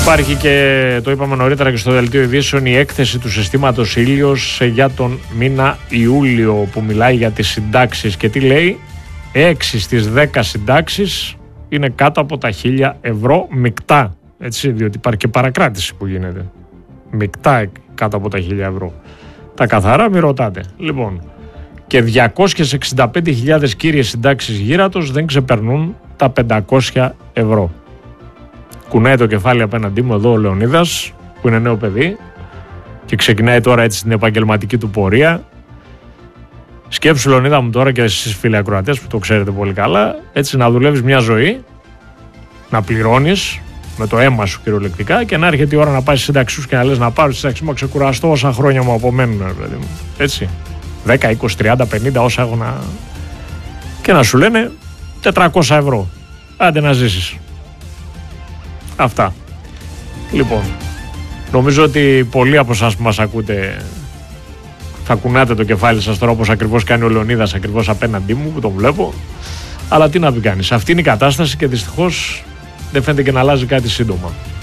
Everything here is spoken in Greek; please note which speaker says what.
Speaker 1: Υπάρχει και, το είπαμε νωρίτερα και στο δελτίο ειδήσεων, η έκθεση του συστήματος Ήλιος για τον μήνα Ιούλιο, που μιλάει για τις συντάξεις και τι λέει? 6 στις 10 συντάξεις είναι κάτω από τα 1.000 ευρώ μεικτά, έτσι, διότι υπάρχει και παρακράτηση που γίνεται μεικτά κάτω από τα 1.000 ευρώ. Τα καθαρά μη ρωτάτε. Λοιπόν, και 265.000 κύριες συντάξεις γύρατος δεν ξεπερνούν τα 500 ευρώ. Κουνάει το κεφάλι απέναντί μου εδώ ο Λεωνίδας, που είναι νέο παιδί και ξεκινάει τώρα έτσι την επαγγελματική του πορεία. Σκέψου, Λεωνίδα μου, τώρα και εσείς φίλοι ακροατές που το ξέρετε πολύ καλά, έτσι να δουλεύεις μια ζωή, να πληρώνεις με το αίμα σου κυριολεκτικά και να έρχεται η ώρα να πάει στη σύνταξή σου και να λες να πάρω τη σύνταξή μου, να ξεκουραστώ όσα χρόνια μου απομένουν, παιδί μου. Έτσι. 10, 20, 30, 50, όσα έχω να. Και να σου λένε 400 ευρώ. Άντε να ζήσεις. Αυτά. Λοιπόν, νομίζω ότι πολλοί από εσάς που μας ακούτε θα κουνάτε το κεφάλι σας τώρα, όπως ακριβώς κάνει ο Λεωνίδας ακριβώς απέναντί μου που τον βλέπω. Αλλά τι να πει κανείς. Αυτή είναι η κατάσταση και δυστυχώς δεν φαίνεται και να αλλάζει κάτι σύντομα.